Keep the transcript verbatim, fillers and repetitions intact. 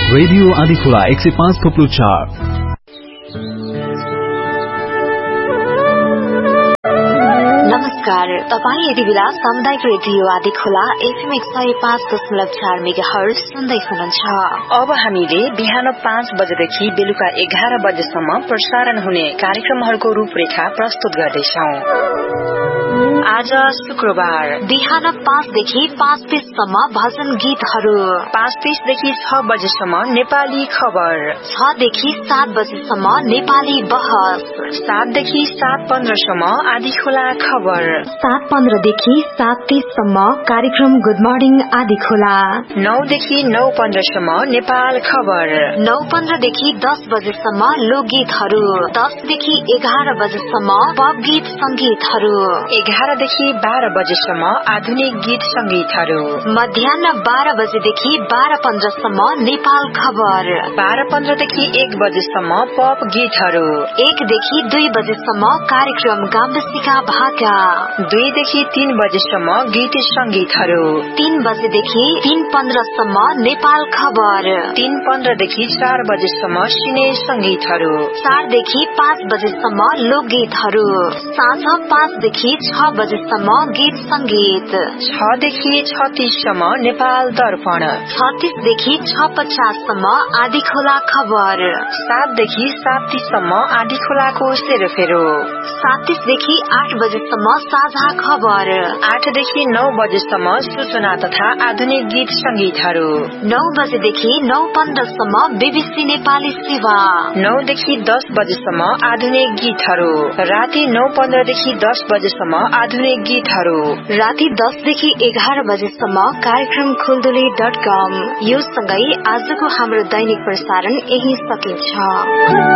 Radio Adhikhola एक सय पाँच थोप्लो चार। नमस्कार, तपाईँ यति बेला सामुदायिक रेडियो आदिखोला एफएम एक सय पाँच दशमलव चार मेगा हर्ज सुन्दै हुनुहुन्छ। अब हामीले बिहान पाँच बजेदेखि बेलुका एघार बजेसम्म प्रसारण हुने कार्यक्रमहरूको रूपरेखा प्रस्तुत गर्दैछौ। आज शुक्रबार बिहान पाँचदेखि पाँच तीससम्म भजन गीतहरू, पाँच तीसदेखि छ बजेसम्म नेपाली खबर, छदेखि सात बजेसम्म नेपाली बहस, सातदेखि सात पन्ध्रसम्म आदिखोला खबर, सात पन्ध्रदेखि सात तीससम्म कार्यक्रम गुड मर्निङ आदिखोला, नौदेखि नौ पन्ध्रसम्म नेपाल खबर, नौ पन्ध्रदेखि दस बजेसम्म लोकगीतहरू, दसदेखि एघार बजेसम्म पप गीत संगीतहरू, एघारदेखि बाह्र बजेसम्म आधुनिक गीत संगीतहरू, मध्याह बाह्र बजेदेखि बाह्र पन्ध्रसम्म नेपाल खबर, बाह्र पन्ध्रदेखि एक बजेसम्म पप गीतहरू, एकदेखि दुई बजेसम्म कार्यक्रम गाम्बसिका भाका, दुईदेखि तीन बजेसम्म गीत संगीतहरू, तीन बजेदेखि तीन पन्ध्रसम्म नेपाल खबर, तीन पन्ध्रदेखि चार बजेसम्म सिने संगीतहरू, चारदेखि पाँच बजेसम्म लोकगीतहरू, साँझ पाँचदेखि छ बजेसम्म गीत संगीत, छदेखि छत्तीससम्म नेपाल दर्पण, छत्तीसदेखि छ पचाससम्म आदिखोला खबर, सातदेखि सात तीससम्म आदिखोलाको सेरोफेरो, सात तीसदेखि आठ बजेसम्म साझा खबर, आठदेखि नौ बजेसम्म सूचना तथा आधुनिक गीत संगीतहरू, नौ बजेदेखि नौ पन्ध्रसम्म बीबीसी नेपाली सेवा, नौदेखि दस बजेसम्म आधुनिक गीतहरू, राति नौ पन्ध्रदेखि दस बजेसम्म आधुनिक गीतहरू, राति दसदेखि एघार बजेसम्म कार्यक्रम खुलदुली डट कम। यो सँगै आजको हाम्रो दैनिक प्रसारण यही सकिन्छ।